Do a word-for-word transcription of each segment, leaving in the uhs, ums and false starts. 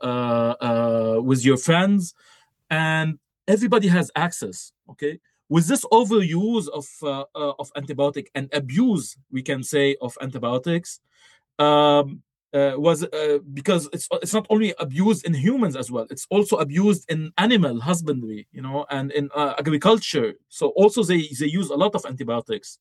uh, uh, with your friends, and everybody has access. Okay, with this overuse of uh, uh, of antibiotic and abuse, we can say, of antibiotics, um, uh, was uh, because it's it's not only abused in humans as well; it's also abused in animal husbandry, you know, and in uh, agriculture. So also they they use a lot of antibiotics.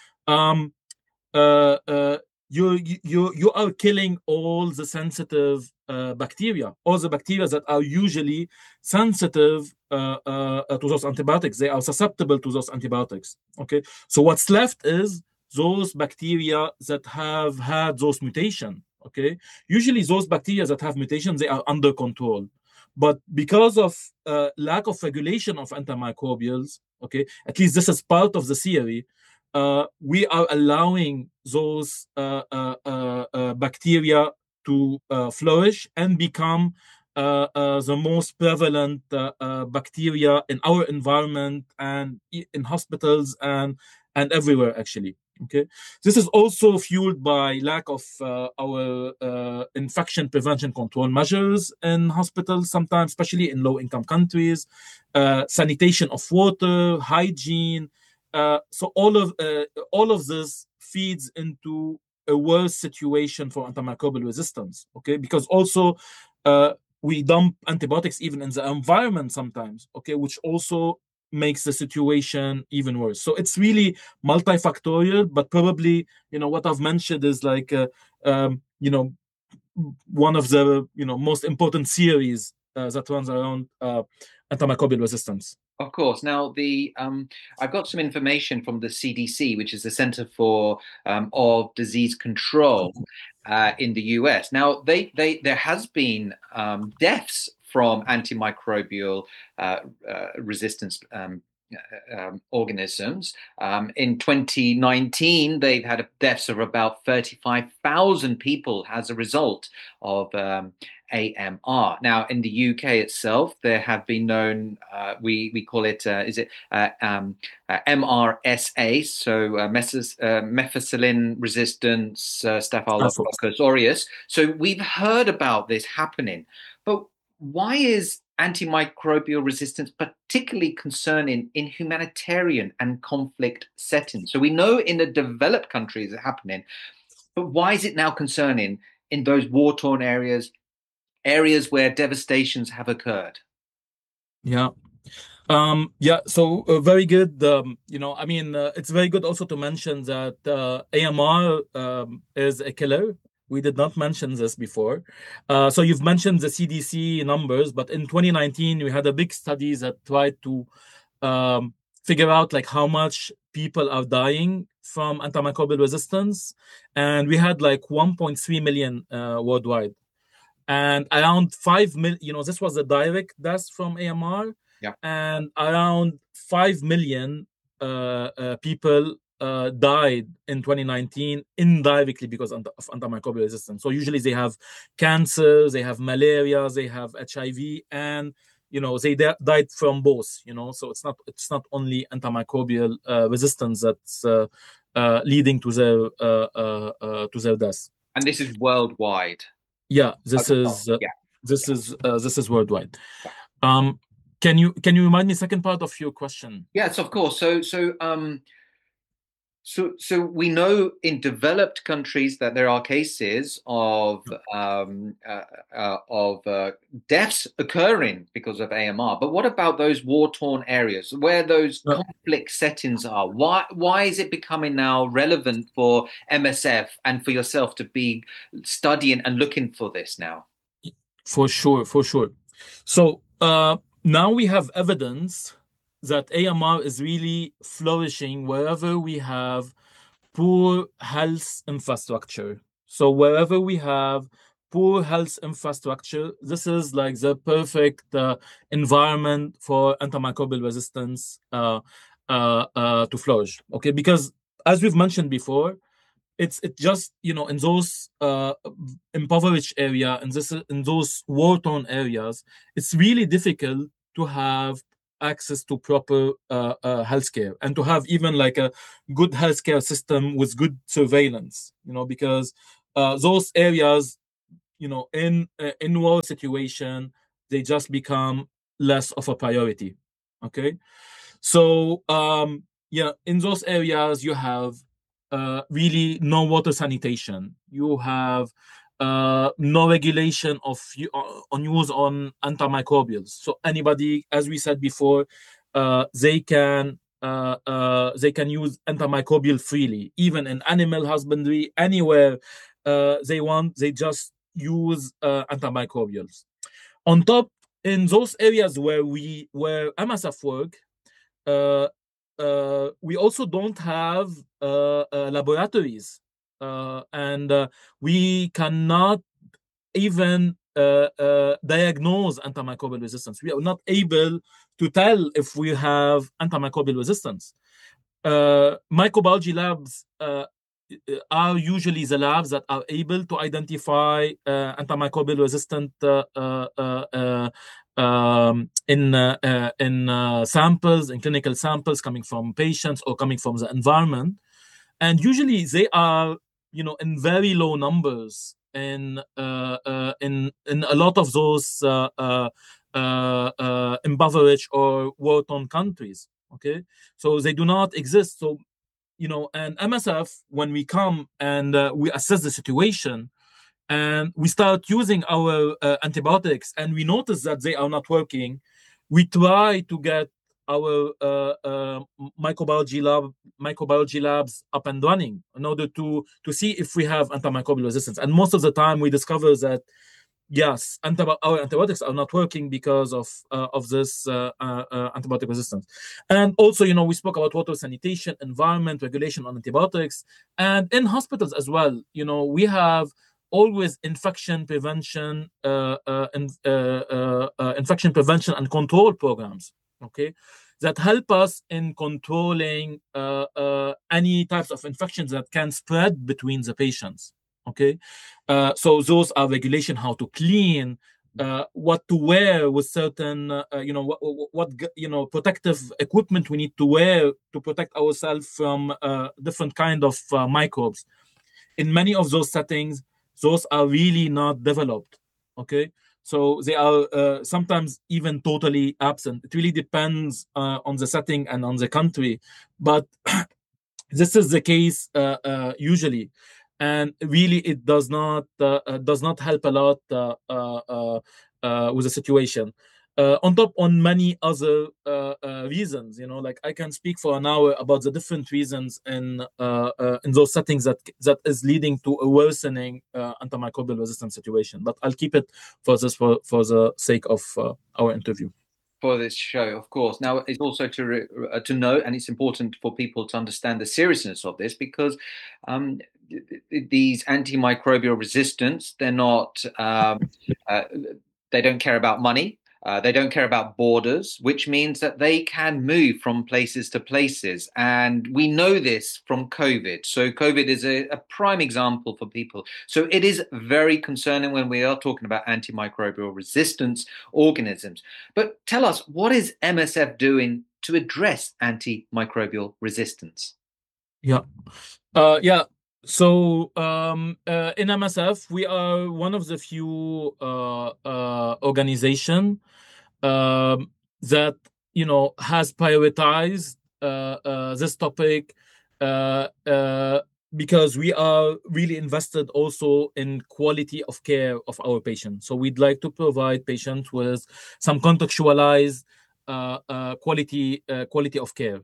Um, uh, uh, you you you are killing all the sensitive uh, bacteria, all the bacteria that are usually sensitive uh, uh, to those antibiotics. They are susceptible to those antibiotics. Okay, so what's left is those bacteria that have had those mutation. Okay, usually those bacteria that have mutations, they are under control, but because of uh, lack of regulation of antimicrobials, okay, at least this is part of the theory. Uh, we are allowing those uh, uh, uh, uh, bacteria to uh, flourish and become uh, uh, the most prevalent uh, uh, bacteria in our environment and in hospitals and and everywhere, actually. Okay, this is also fueled by lack of uh, our uh, infection prevention control measures in hospitals, sometimes, especially in low-income countries, uh, sanitation of water, hygiene. Uh, so all of uh, all of this feeds into a worse situation for antimicrobial resistance. Okay, because also uh, we dump antibiotics even in the environment sometimes. Okay, which also makes the situation even worse. So it's really multifactorial, but probably, you know, what I've mentioned is like uh, um, you know, one of the, you know, most important theories uh, that runs around uh, antimicrobial resistance. Of course. Now, the um, I've got some information from the C D C, which is the Center for um, of Disease Control uh, in the U S. Now, they they there has been um, deaths from antimicrobial uh, uh, resistance um, uh, um, organisms. Um, in twenty nineteen, they've had deaths of about thirty-five thousand people as a result of um, A M R. Now, in the U K itself, there have been known, uh, we, we call it, uh, is it uh, um, uh, M R S A, so uh, mesis, uh, methicillin resistance uh, Staphylococcus aureus. So we've heard about this happening, but why is antimicrobial resistance particularly concerning in humanitarian and conflict settings? So we know in the developed countries it's happening, but why is it now concerning in those war-torn areas, areas where devastations have occurred? Yeah. Um, yeah, so uh, very good. Um, you know, I mean, uh, it's very good also to mention that uh, A M R um, is a killer. We did not mention this before. Uh, so you've mentioned the C D C numbers, but in twenty nineteen, we had a big study that tried to um, figure out like how much people are dying from antimicrobial resistance. And we had like one point three million uh, worldwide. And around five million, you know, this was the direct deaths from A M R. Yeah. And around five million uh, uh, people uh, died in twenty nineteen indirectly because of antimicrobial resistance. So usually they have cancer, they have malaria, they have H I V, and you know they de- died from both. You know, so it's not it's not only antimicrobial uh, resistance that's uh, uh, leading to their uh, uh, uh, to their deaths. And this is worldwide. Yeah, this okay. is uh, yeah. this yeah. is uh, this is worldwide. Yeah. Um, can you can you remind me second part of your question? Yes, of course. So so um, so so we know in developed countries that there are cases of um, uh, uh, of uh, deaths occurring because of A M R. But what about those war-torn areas where those Uh, conflict settings are? Why why is it becoming now relevant for M S F and for yourself to be studying and looking for this now? For sure, for sure. So uh, now we have evidence that A M R is really flourishing wherever we have poor health infrastructure. So wherever we have poor health infrastructure, this is like the perfect uh, environment for antimicrobial resistance uh, uh, uh, to flourish. Okay, because as we've mentioned before, it's it just you know in those uh, impoverished area and this in those war-torn areas, it's really difficult to have access to proper uh, uh, healthcare and to have even like a good healthcare system with good surveillance. You know, because uh, those areas, you know, in uh, in war situation, they just become less of a priority. Okay, so um, yeah, in those areas you have uh, really no water sanitation. You have uh, no regulation of uh, on use on antimicrobials. So anybody, as we said before, uh, they can uh, uh, they can use antimicrobial freely, even in animal husbandry, anywhere uh, they want. They just use uh, antimicrobials. On top, in those areas where we where M S F work, uh, uh, we also don't have uh, uh, laboratories, uh, and uh, we cannot even uh, uh, diagnose antimicrobial resistance. We are not able to tell if we have antimicrobial resistance. Uh, microbiology labs uh, are usually the labs that are able to identify uh, antimicrobial resistant uh, uh, uh, um, in uh, uh, in uh, samples, in clinical samples coming from patients or coming from the environment, and usually they are, you know, in very low numbers in uh, uh, in in a lot of those uh, uh, uh, uh, impoverished or war-torn countries. Okay, so they do not exist. So, you know, and M S F, when we come and uh, we assess the situation and we start using our uh, antibiotics and we notice that they are not working, we try to get our uh, uh, microbiology lab microbiology labs up and running in order to to see if we have antimicrobial resistance. And most of the time we discover that yes, antibi- our antibiotics are not working because of uh, of this uh, uh, uh, antibiotic resistance. And also, you know, we spoke about water sanitation, environment, regulation on antibiotics, and in hospitals as well. You know, we have always infection prevention, uh, uh, in, uh, uh, uh, infection prevention and control programs. Okay, that help us in controlling uh, uh, any types of infections that can spread between the patients. Okay, uh, so those are regulation, how to clean, uh, what to wear with certain, uh, you know, what, what you know, protective equipment we need to wear to protect ourselves from uh, different kind of uh, microbes. In many of those settings, those are really not developed. Okay, so they are uh, sometimes even totally absent. It really depends uh, on the setting and on the country, but this is the case uh, uh, usually, and really it does not uh, uh, does not help a lot uh, uh, uh, uh, with the situation. Uh, on top, on many other uh, uh, reasons, you know, like I can speak for an hour about the different reasons in uh, uh, in those settings that that is leading to a worsening uh, antimicrobial resistance situation. But I'll keep it for this for, for the sake of uh, our interview. For this show, of course. Now, it's also to re, uh, to know, and it's important for people to understand the seriousness of this, because um, th- th- these antimicrobial resistance, they're not, um, uh, they don't care about money. Uh, they don't care about borders, which means that they can move from places to places. And we know this from COVID. So COVID is a, a prime example for people. So it is very concerning when we are talking about antimicrobial resistance organisms. But tell us, what is M S F doing to address antimicrobial resistance? Yeah. Uh, yeah. So um, uh, in M S F, we are one of the few uh, uh, organization um, that, you know, has prioritized uh, uh, this topic uh, uh, because we are really invested also in quality of care of our patients. So we'd like to provide patients with some contextualized uh, uh, quality uh, quality of care.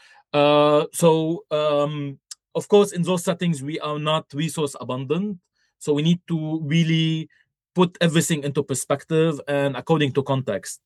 Uh, so, um, of course, in those settings, we are not resource abundant. So we need to really put everything into perspective and according to context.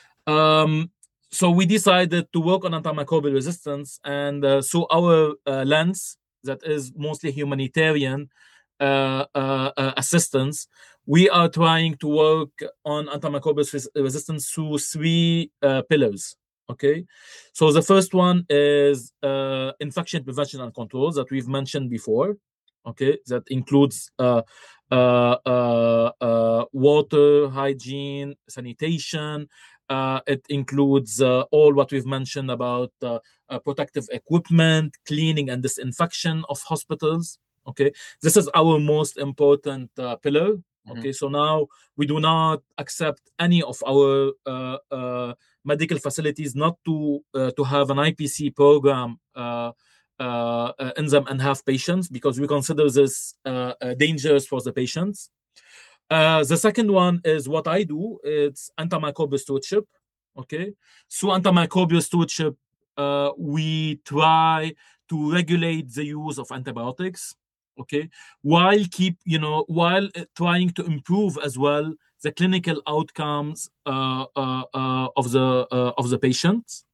Um, so we decided to work on antimicrobial resistance, and uh, so our uh, lens, that is mostly humanitarian uh, uh, uh, assistance, we are trying to work on antimicrobial res- resistance through three uh, pillars. Okay, so the first one is uh, infection prevention and control that we've mentioned before. Okay, that includes uh, uh, uh, uh, water, hygiene, sanitation. Uh, it includes uh, all what we've mentioned about uh, uh, protective equipment, cleaning and disinfection of hospitals. Okay, this is our most important uh, pillar Okay, so now we do not accept any of our uh, uh, medical facilities not to uh, to have an I P C program uh, uh, uh, in them and have patients, because we consider this uh, uh, dangerous for the patients. Uh, the second one is what I do. It's antimicrobial stewardship. Okay, so antimicrobial stewardship, uh, we try to regulate the use of antibiotics. Okay, while keep you know while uh, trying to improve as well the clinical outcomes uh, uh, uh, of the uh, of the patients.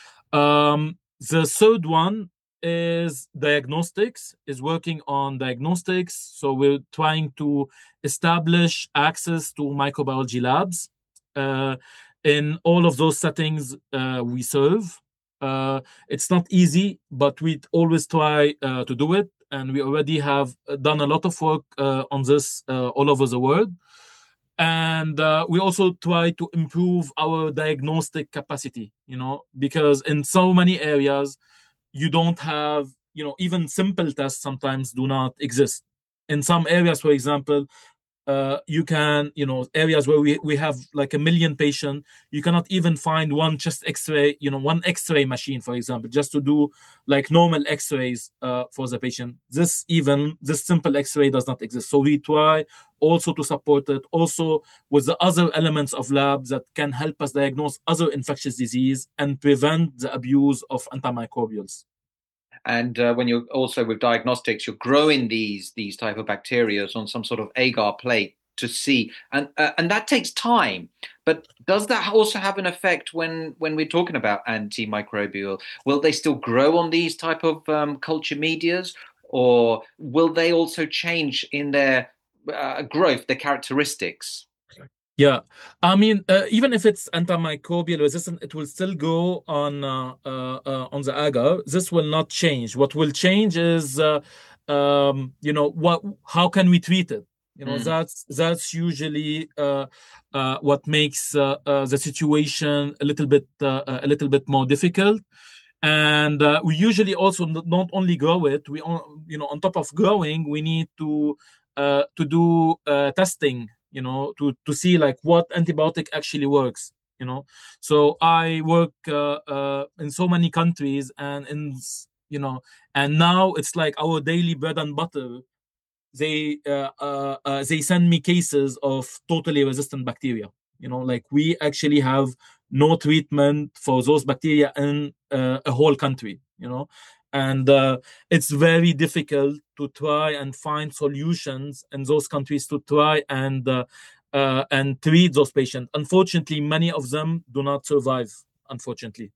Um, the third one is diagnostics, is working on diagnostics. So we're trying to establish access to microbiology labs uh, in all of those settings uh, we serve. Uh, it's not easy, but we always try uh, to do it. And we already have done a lot of work uh, on this uh, all over the world. And uh, we also try to improve our diagnostic capacity, you know, because in so many areas, you don't have, you know, even simple tests sometimes do not exist. In some areas, for example, uh, you can, you know, areas where we, we have like a million patients, you cannot even find one chest x-ray, you know, one x-ray machine, for example, just to do like normal x-rays uh, for the patient. This even, this simple x-ray does not exist. So we try also to support it, also with the other elements of labs that can help us diagnose other infectious disease and prevent the abuse of antimicrobials. And uh, when you're also with diagnostics, you're growing these these type of bacteria on some sort of agar plate to see, and uh, and that takes time. But does that also have an effect when when we're talking about antimicrobial? Will they still grow on these type of um, culture medias, or will they also change in their uh, growth, their characteristics? Yeah, I mean, uh, even if it's antimicrobial resistant, it will still go on uh, uh, uh, on the agar. This will not change. What will change is, uh, um, you know, what how can we treat it? You know, mm. that's that's usually uh, uh, what makes uh, uh, the situation a little bit uh, a little bit more difficult. And uh, we usually also not only grow it. We, you know, on top of growing, we need to uh, to do uh, testing, you know, to, to see like what antibiotic actually works, you know. So I work uh, uh, in so many countries, and in, you know, and now it's like our daily bread and butter. They uh, uh, uh, they send me cases of totally resistant bacteria, you know, like we actually have no treatment for those bacteria in uh, a whole country, you know. And uh, it's very difficult to try and find solutions in those countries to try and uh, uh, and treat those patients. Unfortunately, many of them do not survive, unfortunately.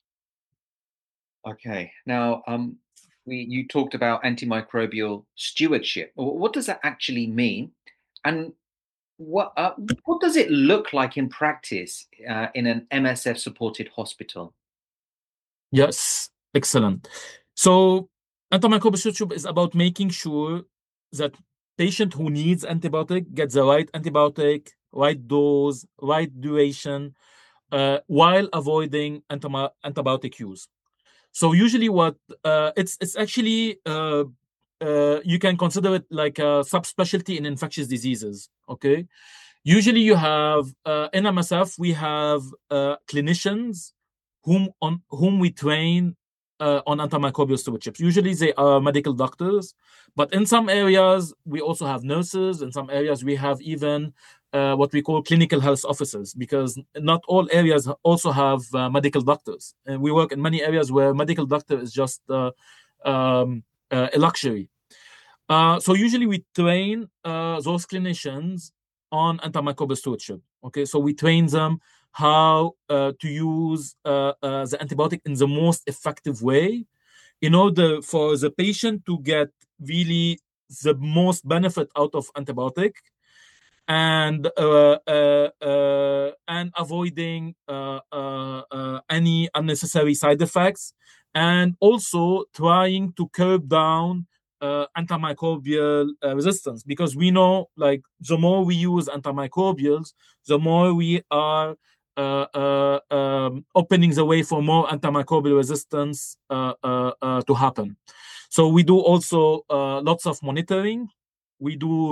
Okay. Now, um, we you talked about antimicrobial stewardship. What does that actually mean? And what uh, what does it look like in practice uh, in an M S F-supported hospital? Yes, excellent. So antimicrobial stewardship is about making sure that patient who needs antibiotic gets the right antibiotic, right dose, right duration, uh, while avoiding anti- antibiotic use. So usually, what uh, it's it's actually uh, uh, you can consider it like a subspecialty in infectious diseases. Okay, usually you have uh, in M S F we have uh, clinicians whom on whom we train uh, on antimicrobial stewardship. Usually they are medical doctors, but in some areas we also have nurses. In some areas we have even uh, what we call clinical health officers, because not all areas also have uh, medical doctors. And we work in many areas where medical doctor is just uh, um, uh, a luxury. Uh, so usually we train uh, those clinicians on antimicrobial stewardship. Okay, so we train them how uh, to use uh, uh, the antibiotic in the most effective way in order for the patient to get really the most benefit out of antibiotic, and uh, uh, uh, and avoiding uh, uh, uh, any unnecessary side effects, and also trying to curb down uh, antimicrobial uh, resistance, because we know like the more we use antimicrobials, the more we are uh, uh, um, opening the way for more antimicrobial resistance uh, uh, uh, to happen. So we do also uh, lots of monitoring. We do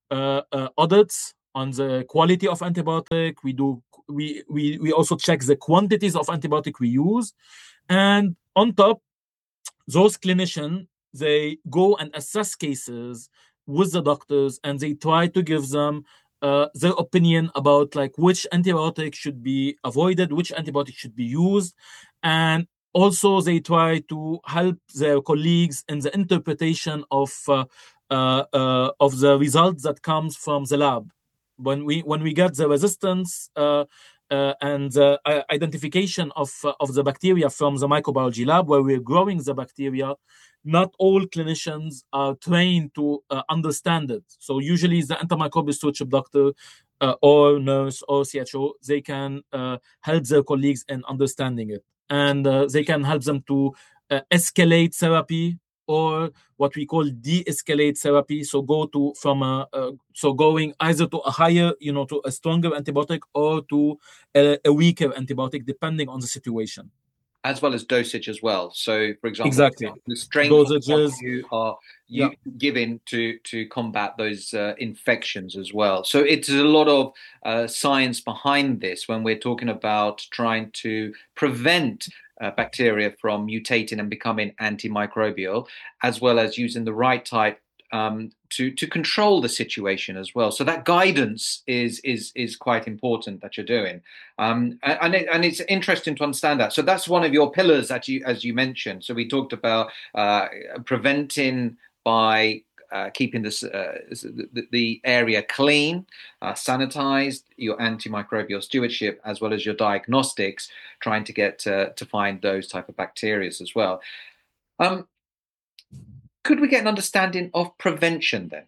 uh, uh, audits on the quality of antibiotic. We do we we we also check the quantities of antibiotic we use, and on top, those clinicians, they go and assess cases with the doctors, and they try to give them uh, their opinion about like which antibiotic should be avoided, which antibiotic should be used, and also they try to help their colleagues in the interpretation of uh, uh, uh, of the results that comes from the lab. When we when we get the resistance uh, uh, and the uh, identification of uh, of the bacteria from the microbiology lab where we're growing the bacteria, not all clinicians are trained to uh, understand it. So usually the antimicrobial stewardship doctor uh, or nurse or C H O, they can uh, help their colleagues in understanding it. And uh, they can help them to uh, escalate therapy, or what we call de-escalate therapy. So go to from a, uh, so going either to a higher, you know, to a stronger antibiotic or to a, a weaker antibiotic, depending on the situation. As well as dosage as well. So, for example, exactly. the strength Dosages, you are you yeah. giving to to combat those uh, infections as well. So it's a lot of uh, science behind this when we're talking about trying to prevent uh, bacteria from mutating and becoming antimicrobial, as well as using the right type um, to to control the situation as well. So that guidance is is is quite important that you're doing, um, and it, and it's interesting to understand that. So that's one of your pillars that you, as you mentioned. So we talked about uh, preventing by uh, keeping this uh, the, the area clean, uh, sanitized, your antimicrobial stewardship, as well as your diagnostics, trying to get uh, to find those type of bacteria as well. Um, could we get an understanding of prevention then?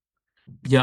Yeah.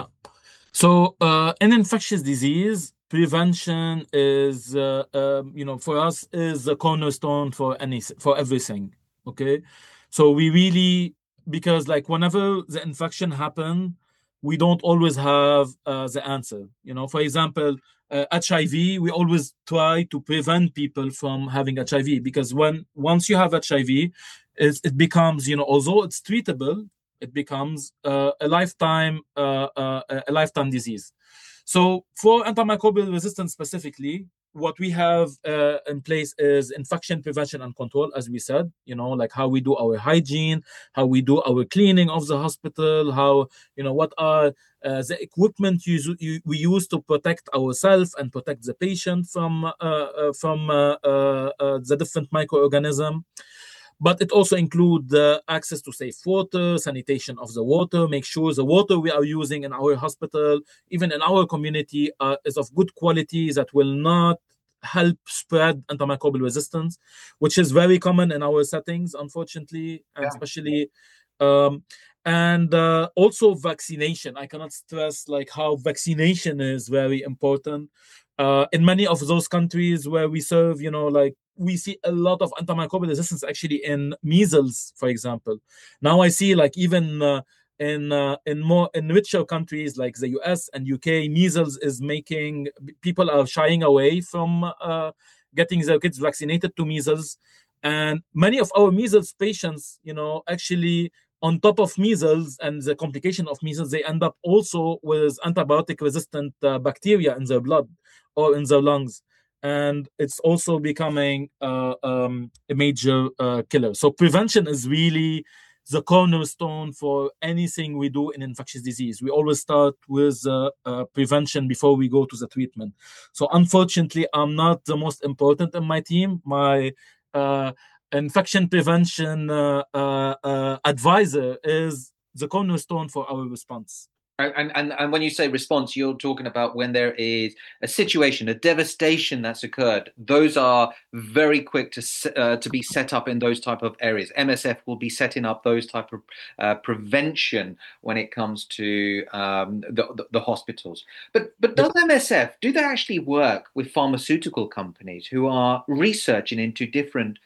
So uh, in infectious disease, prevention is, uh, um, you know, for us is the cornerstone for any for everything. Okay, so we really, because like whenever the infection happen, we don't always have uh, the answer. You know, for example, uh, H I V, we always try to prevent people from having H I V, because when once you have H I V, it's, it becomes, you know, although it's treatable, it becomes uh, a lifetime uh, uh, a lifetime disease. So for antimicrobial resistance specifically, what we have uh, in place is infection prevention and control, as we said, you know, like how we do our hygiene, how we do our cleaning of the hospital, how, you know, what are uh, the equipment you, you, we use to protect ourselves and protect the patient from, uh, uh, from uh, uh, uh, the different microorganisms. But it also includes uh, access to safe water, sanitation of the water, make sure the water we are using in our hospital, even in our community, uh, is of good quality that will not help spread antimicrobial resistance, which is very common in our settings, unfortunately, and yeah. especially. Um, and uh, also vaccination. I cannot stress like how vaccination is very important. Uh, in many of those countries where we serve, you know, like we see a lot of antimicrobial resistance actually in measles, for example. Now I see like even uh, in uh, in more in richer countries like the U S and U K, measles is making people are shying away from uh, getting their kids vaccinated to measles, and many of our measles patients, you know, actually on top of measles and the complication of measles, they end up also with antibiotic resistant uh, bacteria in their blood or in their lungs. And it's also becoming uh, um, a major uh, killer. So prevention is really the cornerstone for anything we do in infectious disease. We always start with uh, uh, prevention before we go to the treatment. So unfortunately, I'm not the most important in my team. My uh, infection prevention uh, uh, uh, advisor is the cornerstone for our response. And, and and when you say response, you're talking about when there is a situation, a devastation that's occurred. Those are very quick to uh, to be set up in those type of areas. M S F will be setting up those type of uh, prevention when it comes to um, the, the the hospitals. But but does M S F, do they actually work with pharmaceutical companies who are researching into different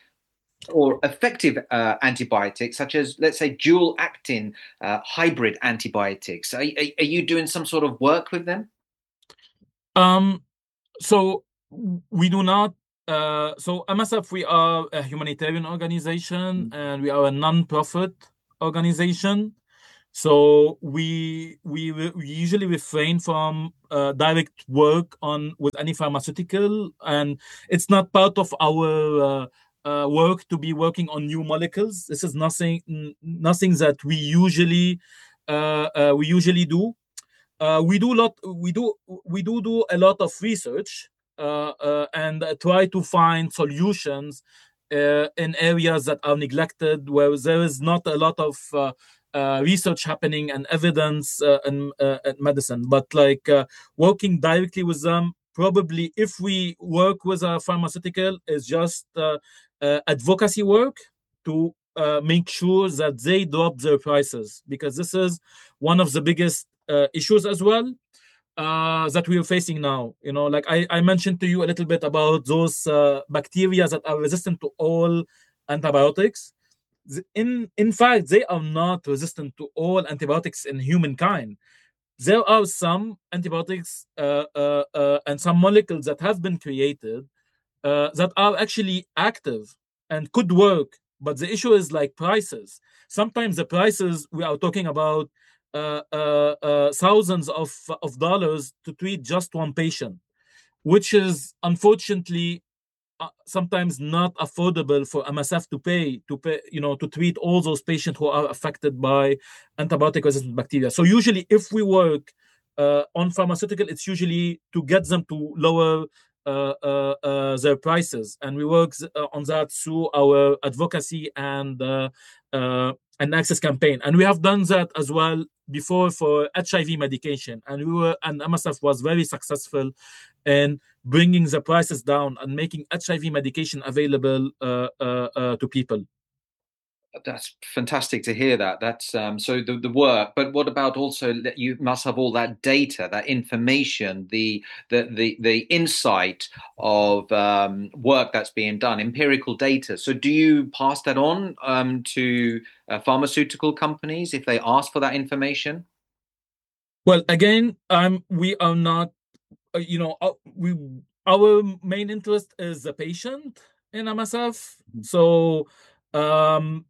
or effective uh, antibiotics, such as, let's say, dual-acting uh, hybrid antibiotics? Are, are, are you doing some sort of work with them? Um, so we do not. Uh, so M S F, we are a humanitarian organization, mm-hmm. and we are a non-profit organization. So we we, we usually refrain from uh, direct work on with any pharmaceutical, and it's not part of our uh, uh, work to be working on new molecules. This is nothing nothing that we usually uh, uh, we usually do. Uh, we do lot we do we do do a lot of research uh, uh, and try to find solutions uh, in areas that are neglected, where there is not a lot of uh, uh, research happening and evidence uh, in, uh, in medicine. But like uh, working directly with them, probably if we work with a pharmaceutical, is just uh, uh, advocacy work to uh, make sure that they drop their prices, because this is one of the biggest uh, issues as well uh, that we are facing now. You know, like I, I mentioned to you a little bit about those uh, bacteria that are resistant to all antibiotics. In in fact, they are not resistant to all antibiotics in humankind. There are some antibiotics uh, uh, uh, and some molecules that have been created uh, that are actually active and could work. But the issue is like prices. Sometimes the prices we are talking about uh, uh, uh, thousands of of dollars to treat just one patient, which is unfortunately uh, sometimes not affordable for M S F to pay to pay, you know, to treat all those patients who are affected by antibiotic resistant bacteria. So usually, if we work uh, on pharmaceutical, it's usually to get them to lower uh, uh, uh, their prices, and we work uh, on that through our advocacy and uh, uh, an access campaign. And we have done that as well before for H I V medication, and we were and M S F was very successful in bringing the prices down and making H I V medication available uh, uh, uh, to people. That's fantastic to hear that. That's um, so the, the work, but what about also that you must have all that data, that information, the the the, the insight of um, work that's being done, empirical data. So do you pass that on um, to uh, pharmaceutical companies if they ask for that information? Well, again, um, we are not, uh, you know, uh, we our main interest is the patient in M S F. So um,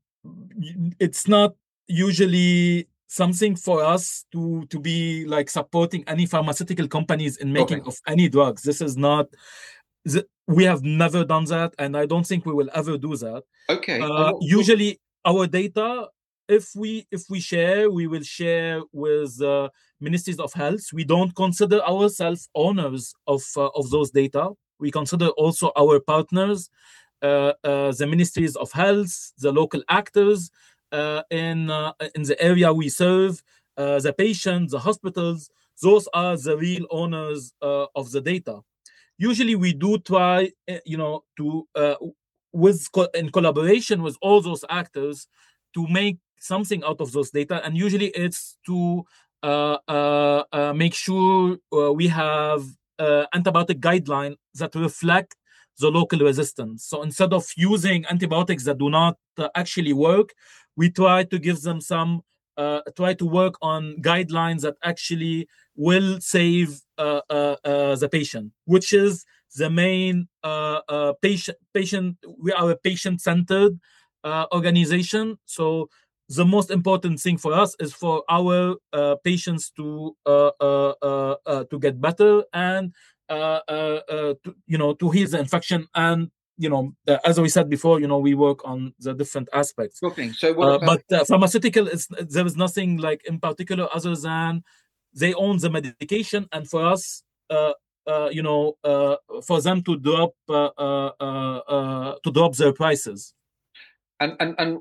it's not usually something for us to to be like supporting any pharmaceutical companies in making Okay. of any drugs. This is not. th- We have never done that, and I don't think we will ever do that. Okay. And Uh, what, what, usually, our data, if we if we share, we will share with uh, ministries of health. We don't consider ourselves owners of uh, of those data. We consider also our partners, uh, uh, the ministries of health, the local actors uh, in uh, in the area we serve, uh, the patients, the hospitals. Those are the real owners uh, of the data. Usually, we do try, uh, you know, to uh, with co- in collaboration with all those actors to make something out of those data, and usually it's to uh, uh, uh, make sure uh, we have uh, antibiotic guideline that reflect the local resistance. So instead of using antibiotics that do not uh, actually work, we try to give them some uh, try to work on guidelines that actually will save uh, uh, uh, the patient, which is the main uh, uh, patient patient. We are a patient centered uh, organization, so the most important thing for us is for our uh, patients to uh, uh, uh, uh, to get better and uh, uh, uh, to, you know, to heal the infection. And you know, uh, as we said before, you know, we work on the different aspects. sure thing. So what Uh, about but uh, pharmaceutical is there is nothing like in particular other than they own the medication, and for us, uh, uh, you know, uh, for them to drop uh, uh, uh, uh, to drop their prices. and and and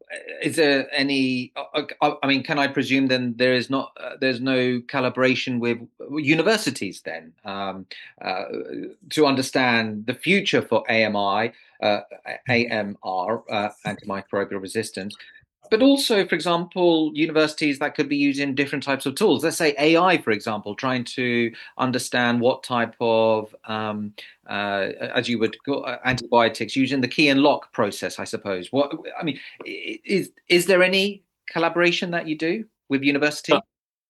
is there any? I, I mean, can I presume then there is not? Uh, there's no calibration with universities then um, uh, to understand the future for A M I, uh, A M R, uh, antimicrobial resistance. But also, for example, universities that could be using different types of tools. Let's say A I, for example, trying to understand what type of, um, uh, as you would call uh, antibiotics, using the key and lock process, I suppose. What I mean is is there any collaboration that you do with Uh, university?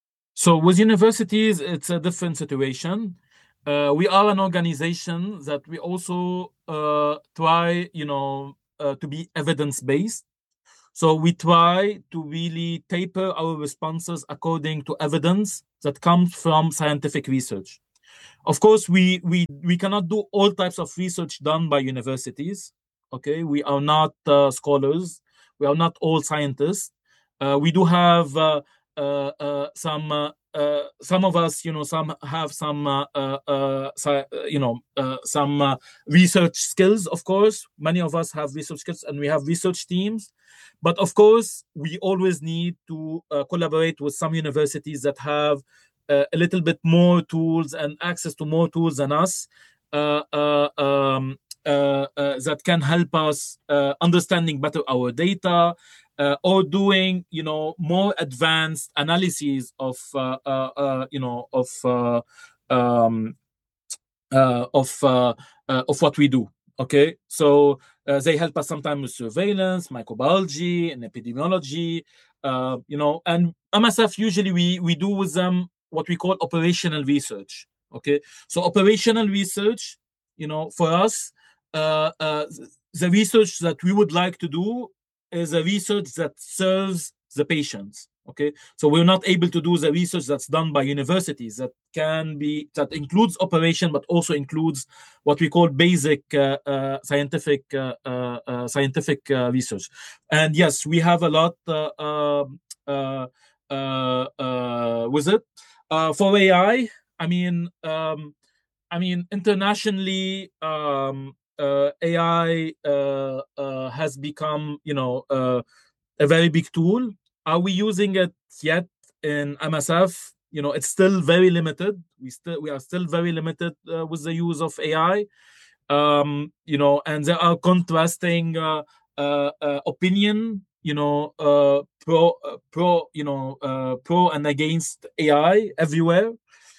so with universities, it's a different situation. Uh, we are an organization that we also uh, try, you know, uh, to be evidence based. So we try to really taper our responses according to evidence that comes from scientific research. Of course, we we we cannot do all types of research done by universities. Okay, we are not uh, scholars. We are not all scientists. Uh, we do have uh, uh, uh, some. Uh, uh, some of us, you know, some have some, uh, uh, uh, si- uh, you know, uh, some uh, research skills. Of course, many of us have research skills, and we have research teams. But of course, we always need to uh, collaborate with some universities that have uh, a little bit more tools and access to more tools than us, uh, uh, um, uh, uh, that can help us uh, understanding better our data, uh, or doing, you know, more advanced analyses of, uh, uh, uh, you know, of uh, um, uh, of uh, uh, of what we do. Okay, so uh, they help us sometimes with surveillance, microbiology, and epidemiology. Uh, you know, and M S F usually we we do with them what we call operational research. Okay, so operational research, you know, for us, uh, uh, the research that we would like to do is a research that serves the patients. Okay, so we're not able to do the research that's done by universities that can be that includes operation, but also includes what we call basic uh, uh, scientific uh, uh, uh, scientific uh, research. And yes, we have a lot uh, um, uh, uh, uh, with it. Uh, for A I, I I mean, um, I mean, internationally, um, uh, A I uh, uh, has become, you know, uh, a very big tool. Are we using it yet in M S F? You know, it's still very limited. We still we are still very limited uh, with the use of A I. Um, you know, and there are contrasting uh, uh, uh, opinion. You know, uh, pro uh, pro you know uh, pro and against A I everywhere.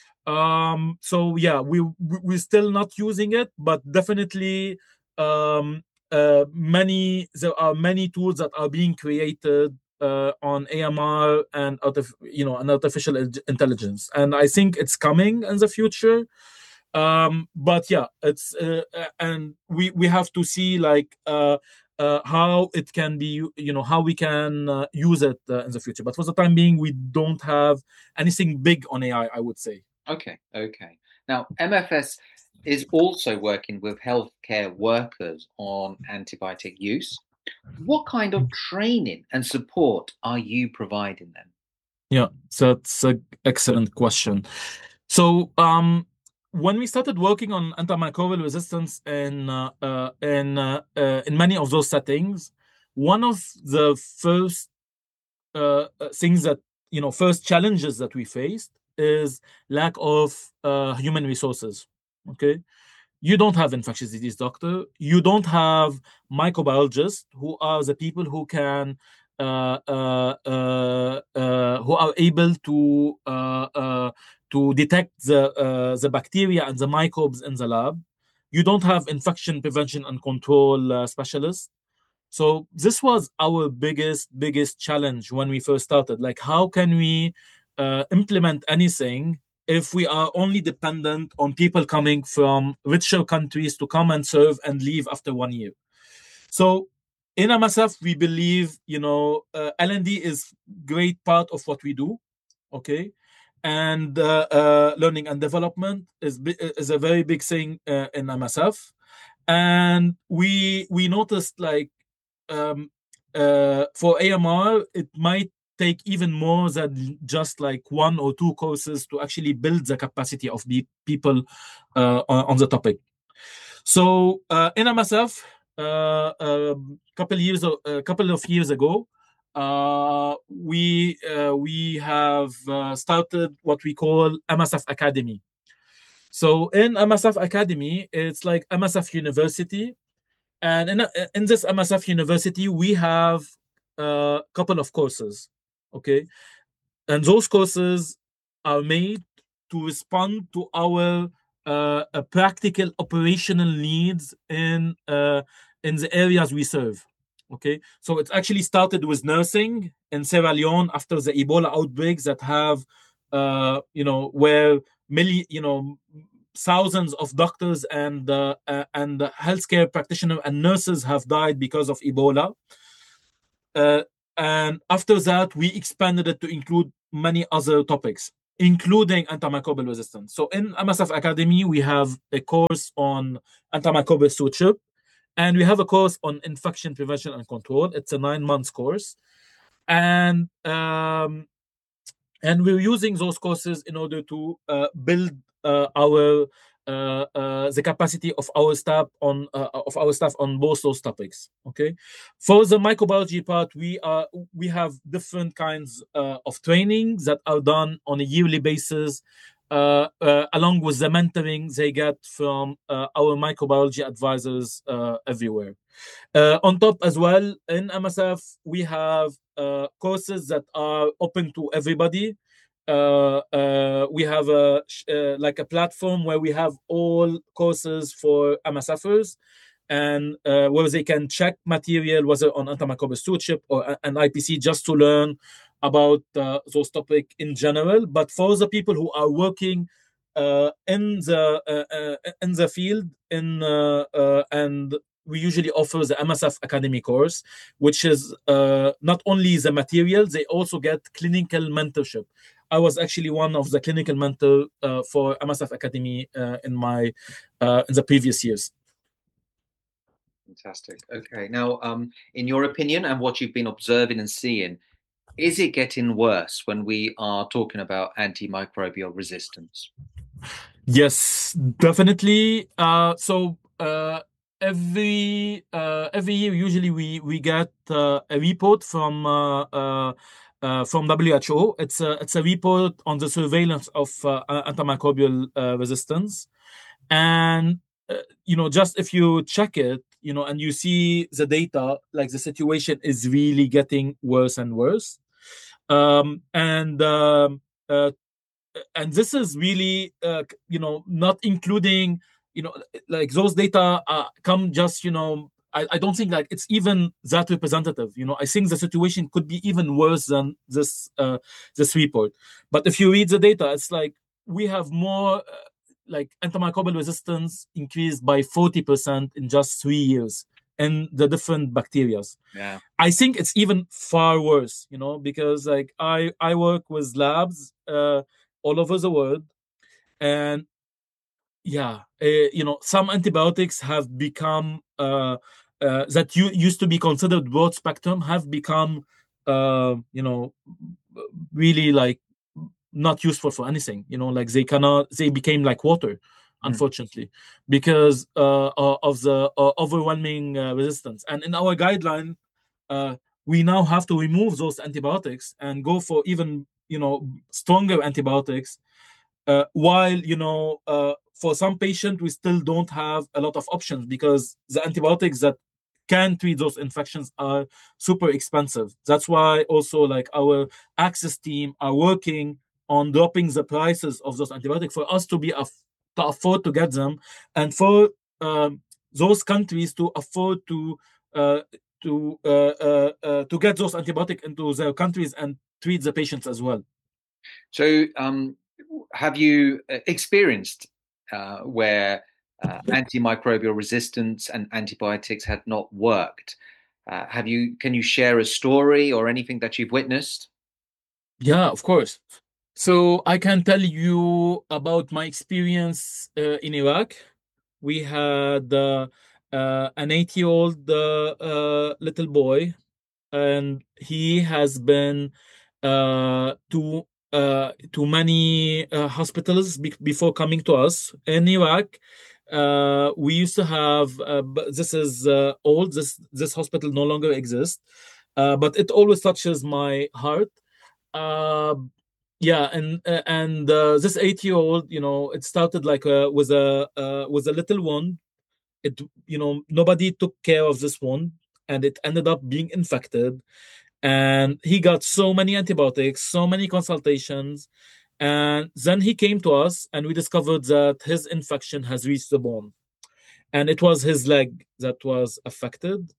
Um, so yeah, we we- we're still not using it, but definitely um, uh, many there are many tools that are being created uh, on A M R and out of you know and artificial in- intelligence, and I think it's coming in the future. Um, but yeah, it's uh, uh, and we we have to see like uh, uh, how it can be, you know, how we can uh, use it uh, in the future. But for the time being, we don't have anything big on A I, I I would say. Okay, okay. Now, M F S is also working with healthcare workers on antibiotic use. What kind of training and support are you providing them? Yeah, so that's an excellent question. So, um, when we started working on antimicrobial resistance in uh, uh, in uh, uh, in many of those settings, one of the first uh, uh, things that you know, first challenges that we faced is lack of uh, human resources. Okay, you don't have infectious disease doctor, you don't have microbiologists who are the people who can uh, uh, uh, uh, who are able to uh, uh, to detect the uh, the bacteria and the microbes in the lab. You don't have infection prevention and control uh, specialists. So this was our biggest biggest challenge when we first started. Like, how can we uh, implement anything if we are only dependent on people coming from richer countries to come and serve and leave after one year? So in M S F, we believe, you know, uh, L and D is great part of what we do. Okay. And uh, uh, learning and development is bi- is a very big thing uh, in M S F. And we we noticed like um, uh, for A M R, it might take even more than just like one or two courses to actually build the capacity of the people uh, on, on the topic. So uh, in M S F, uh, a couple years a couple of years ago, uh, we uh, we have uh, started what we call M S F Academy. So in M S F Academy, it's like M S F University, and in, in this M S F University, we have a couple of courses, okay? And those courses are made to respond to our uh, uh, practical operational needs in uh, in the areas we serve. Okay, so it actually started with nursing in Sierra Leone after the Ebola outbreaks that have, uh, you know, where million, you know, thousands of doctors and uh, uh, and healthcare practitioners and nurses have died because of Ebola. uh, and after that, we expanded it to include many other topics, including antimicrobial resistance. So in M S F Academy, we have a course on antimicrobial stewardship, and we have a course on infection prevention and control. It's a nine months course. And um, and we're using those courses in order to uh, build uh, our uh, uh, the capacity of our staff on uh, of our staff on both those topics. Okay, for the microbiology part, we are we have different kinds uh, of trainings that are done on a yearly basis, uh, uh, along with the mentoring they get from uh, our microbiology advisors uh, everywhere. Uh, on top as well, in M S F, we have uh, courses that are open to everybody. Uh, uh, we have a uh, like a platform where we have all courses for MSFers, and uh, where they can check material, whether on antimicrobial stewardship or an I P C, just to learn about uh, those topics in general. But for the people who are working uh, in the uh, uh, in the field, in uh, uh, and we usually offer the M S F Academy course, which is uh, not only the material, they also get clinical mentorship. I was actually one of the clinical mentor uh, for M S F Academy uh, in my uh, in the previous years. Fantastic. Okay. Now, um, in your opinion and what you've been observing and seeing, is it getting worse when we are talking about antimicrobial resistance? Yes, definitely. Uh, so uh, every uh, every year, usually we we get uh, a report from uh, uh, uh, from W H O. It's a it's a report on the surveillance of uh, antimicrobial uh, resistance, and uh, you know, just if you check it, you know, and you see the data, like the situation is really getting worse and worse, um, and um, uh, and this is really uh, you know, not including, you know, like those data uh, come just, you know, I, I don't think like it's even that representative. You know, I think the situation could be even worse than this uh, this report. But if you read the data, it's like we have more uh, like antimicrobial resistance increased by forty percent in just three years in the different bacteria. Yeah, I think it's even far worse, you know, because like I I work with labs uh, all over the world, and yeah, uh, you know, some antibiotics have become uh, uh, that you used to be considered broad spectrum have become uh, you know, really like not useful for anything. You know, like they cannot, they became like water, unfortunately, mm. because uh, of the uh, overwhelming uh, resistance. And in our guideline, uh, we now have to remove those antibiotics and go for even, you know, stronger antibiotics. Uh, while, you know, uh, for some patients, we still don't have a lot of options because the antibiotics that can treat those infections are super expensive. That's why also like our access team are working on dropping the prices of those antibiotics for us to be aff- to afford to get them, and for um, those countries to afford to uh, to uh, uh, uh, to get those antibiotics into their countries and treat the patients as well. So, um, have you experienced uh, where uh, antimicrobial resistance and antibiotics had not worked? Uh, have you? Can you share a story or anything that you've witnessed? Yeah, of course. So I can tell you about my experience uh, in Iraq. We had uh, uh, an eight-year-old uh, uh, little boy, and he has been uh, to uh, to many uh, hospitals be- before coming to us in Iraq. Uh, we used to have uh, this is uh, old. This this hospital no longer exists, uh, but it always touches my heart. Uh, yeah, and uh, and uh, this eight-year-old, you know, it started like uh, with a uh, with a little wound. It, you know, nobody took care of this wound, and it ended up being infected. And he got so many antibiotics, so many consultations, and then he came to us, and we discovered that his infection has reached the bone, and it was his leg that was affected.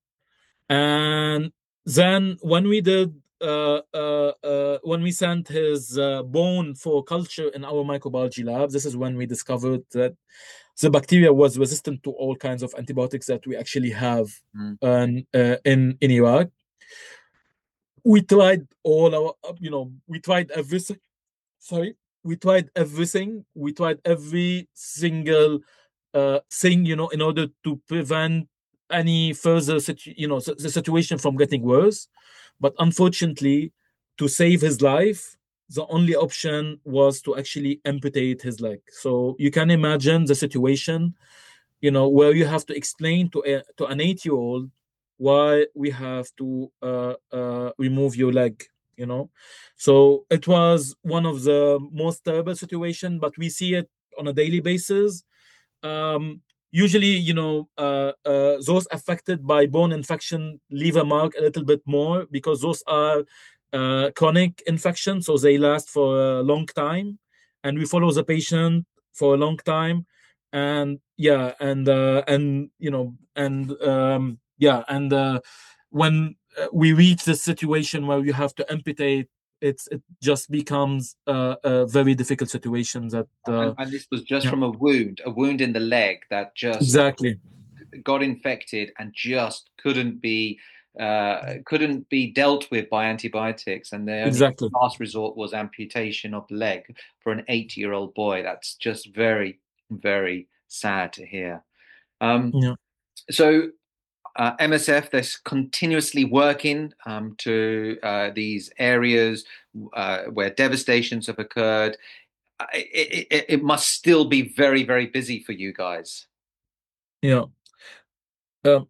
And then when we did uh, uh, uh, when we sent his uh, bone for culture in our microbiology lab, this is when we discovered that the bacteria was resistant to all kinds of antibiotics that we actually have Mm. in, uh, in in Iraq. we tried all our, you know, we tried everything. Sorry, we tried everything. We tried every single uh, thing, you know, in order to prevent any further, situ- you know, the situation from getting worse. But unfortunately, to save his life, the only option was to actually amputate his leg. So you can imagine the situation, you know, where you have to explain to a, to an eight-year-old why we have to uh, uh, remove your leg, you know. So it was one of the most terrible situation, but we see it on a daily basis. Um, usually, you know, uh, uh, those affected by bone infection leave a mark a little bit more because those are uh, chronic infections, so they last for a long time, and we follow the patient for a long time. And yeah, and uh, and you know, and um, yeah, and uh, when uh, we reach the situation where you have to amputate, it's it just becomes uh, a very difficult situation that uh, And, and this was just yeah, from a wound, a wound in the leg that just exactly. got infected and just couldn't be uh, couldn't be dealt with by antibiotics, and the only Exactly. last resort was amputation of the leg for an eight-year-old boy. That's just very, very sad to hear. Um, Yeah. so uh, M S F, they're continuously working um, to uh, these areas uh, where devastations have occurred. It, it, it must still be very, very busy for you guys. Yeah. Um,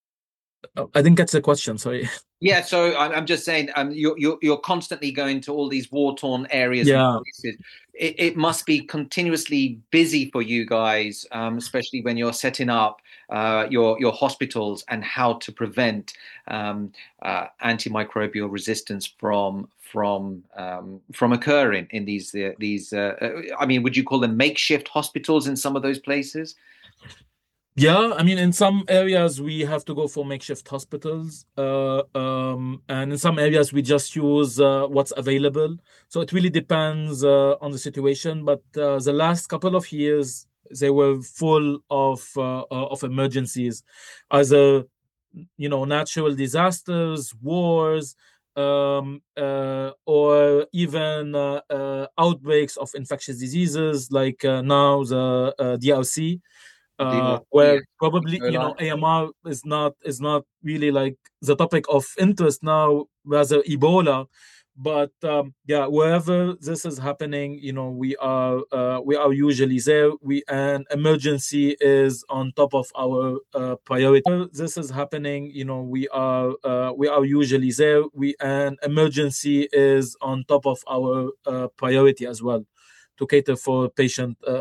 I didn't get the question. Sorry. Yeah, so I'm, I'm just saying, um, you're, you're you're constantly going to all these war-torn areas and Yeah. places. It, it must be continuously busy for you guys, um, especially when you're setting up uh, your your hospitals and how to prevent um, uh, antimicrobial resistance from from um, from occurring in these uh, these. Uh, uh, I mean, would you call them makeshift hospitals in some of those places? Yeah, I mean, in some areas we have to go for makeshift hospitals, uh, um, and in some areas we just use uh, what's available. So it really depends uh, on the situation. But uh, the last couple of years, they were full of uh, uh, of emergencies, either you know natural disasters, wars, um, uh, or even uh, uh, outbreaks of infectious diseases, like uh, now the uh, D R C. Uh, The, yeah, where probably you know Ebola. A M R is not is not really like the topic of interest now, rather Ebola. But um, yeah, wherever this is happening, you know, we are uh, we are usually there. We an emergency is on top of our uh, priority. This is happening, you know, we are uh, we are usually there. We an emergency is on top of our uh, priority as well, to cater for patient. Uh,